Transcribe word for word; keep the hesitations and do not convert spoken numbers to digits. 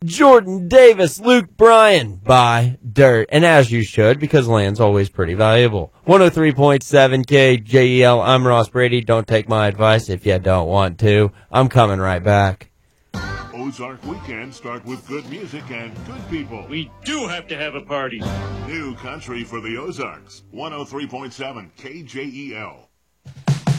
Jordan Davis, Luke Bryan, buy dirt. And as you should, because land's always pretty valuable. one oh three point seven K J E L, I'm Ross Brady. Don't take my advice if you don't want to. I'm coming right back. Ozark weekends start with good music and good people. We do have to have a party. New country for the Ozarks. one oh three point seven K J E L.